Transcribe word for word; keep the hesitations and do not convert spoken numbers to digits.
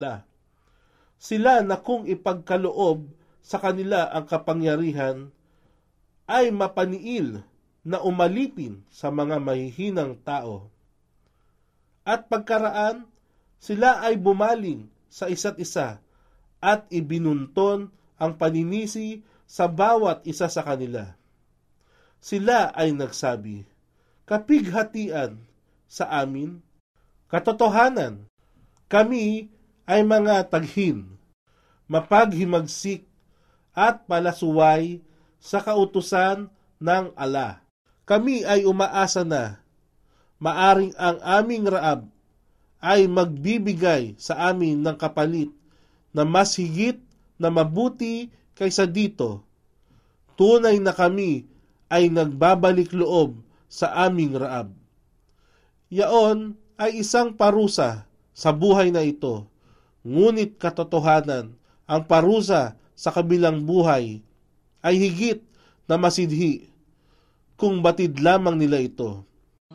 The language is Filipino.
Sila na kung ipagkaloob sa kanila ang kapangyarihan ay mapaniil na umalipin sa mga mahihinang tao. At pagkaraan, sila ay bumaling sa isa't isa at ibinunton ang paninisi sa bawat isa sa kanila. Sila ay nagsabi, kapighatian sa amin, katotohanan, kami ay mga taghin, mapaghimagsik at palasuway sa kautusan ng ala. Kami ay umaasa na maaring ang aming Raab ay magbibigay sa amin ng kapalit na mas higit na mabuti kaysa dito. Tunay na kami ay nagbabalik loob sa aming Raab. Yaon ay isang parusa sa buhay na ito, ngunit katotohanan, ang parusa sa kabilang buhay ay higit na masidhi kung batid lamang nila ito.